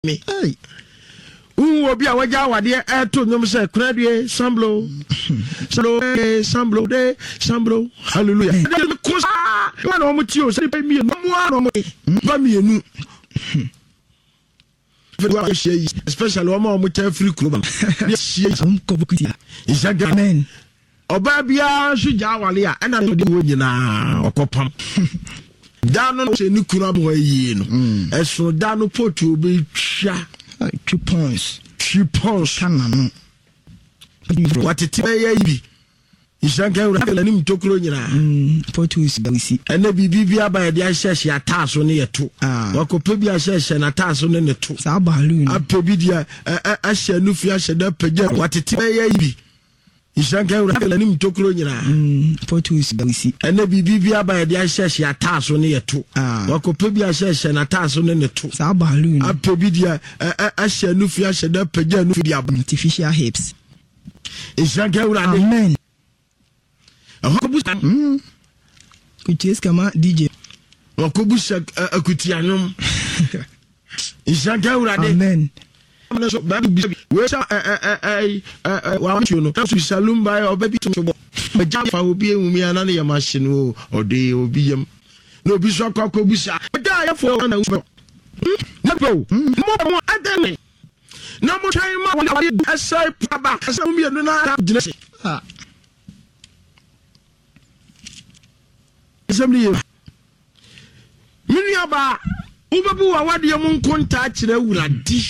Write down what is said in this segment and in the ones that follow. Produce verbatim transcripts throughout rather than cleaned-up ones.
me. Hey. Who will be a waja wadia air to them say credit samblo samblo samblo de samblo hallelujah. One of you say pay me no more no me especially one more free club. Yes, amen. Obabia suja walia and I do nyina okopam. Dano se ni kura boy yi no. Eso dano potu obi twa two points. Two points. Canano. What it be? Ishanka ura nim tokro nyina. Mm. Potu is bisi. Ene bibia ba de ahyehyɛ ataso ne yeto. Wakopa bi ahyehyɛ na ataso ne neto. Sa balu. Apebi dia ahye nufi ahye da pagya. What it be? Ishanka ura nim tokro nyina. Mm. Potu is bisi. Ene bibia ba de ahyehyɛ ataso ne yeto. Wakopa bi ahyehyɛ na ataso ne neto. Sa balu. Apebi dia ahye nufi ahye da pagya nufi dia artificial hips. Ishanka ura amen. Mm. Kuties kama D J. Wakobusha akutianom. Ishanka urade. Amen. So baby we sha eh eh eh wa want you know. So salum by obabi to bo. Maja fa obi ehumi ana na machine o ode obi yam. No obi so akobusha. Da ya fo na u. Na po. Mo mo adane. Na mo try ma wa asai paba. Asai mi no na gina se. Ah. Assembly Minya ba ubebu wa wade mu nkonta akire wuradi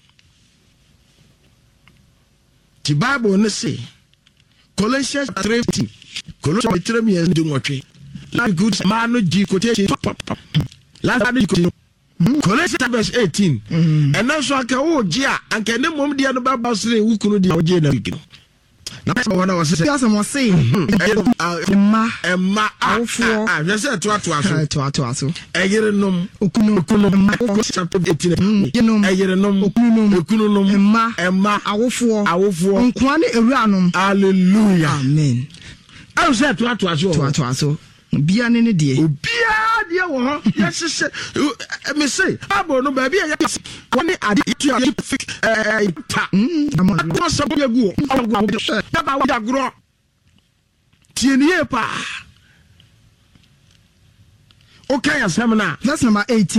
Ti Bible ne say Colossians three fifteen Colossians three mi en dunwotwe la good man no di quotation la sa di quotation Colossians verse eighteen and now so aka wo gi a anka ne mom dia no ba ba sere wukunu dia wo gi na wiki na pesa wana wase ya samo say emma emma awfo ah je say to ato aso to ato aso eyire nom okunu okunu chapter eighteen eyire nom okunu okunu nom emma emma awfo awfo nkoa ne ewura nom hallelujah amen I say to ato aso to ato aso bia ne ne de bia de wo ho yes me say abo no ba bia ya woni ade to ya eh pa mo so bia gu o ba wo agro tienie pa okay asem na that's number eighteen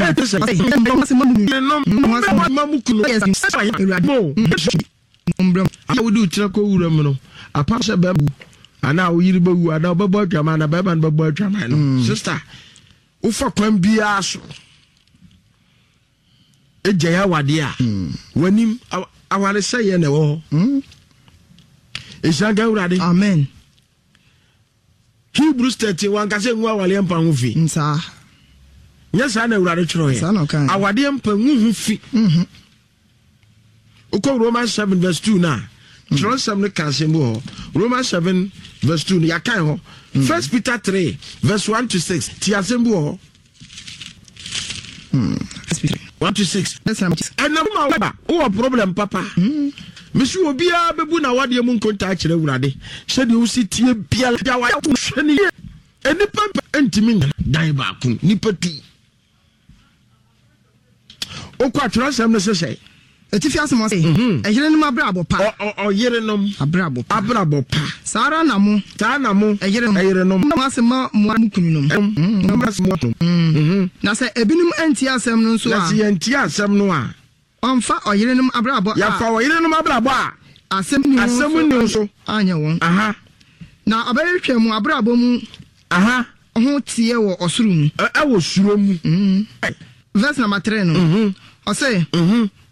mamu kuno mo mbram awu du tira ko wura mu no apa se babu ana wo yiri bawu ana obabo adwama na baba na babo adwama no sister wo fa kwan bia so ejeya wade a wanim awale seye na wo Ishanka urade amen Hebrews thirty-one ka se nwa awale mpa ho fi nsa nyesa na urade tworo ye awade mpa hu fi mhm uko Romans seven verse two na John seven ka se mo Romans seven verse two ya kan ho First Peter three verse one to six ti asembu ho hmm one to six and na ma wa o problem papa Misu obia bebu na wade mu nkonta akire wurade hye de usi tie bia da wa hwe ne enipa entimi dan ba kun nipa tu o kwa transam no sese etifi asemo se ehire no abrabo pa o yire no abrabo pa abrabo pa sara na mu ta na mu ehire no ehire no asema mu kunu no asemo mhm na se ebinum enti asem no so a na se enti asem no a onfa oyirenum abrabo ya fa oyirenum abrabo a asem ni asem ni so anya won aha na abayehwe mu abrabo mu aha ho tie wo osuru mu e wo suro mu mhm verse number three no mhm o say mhm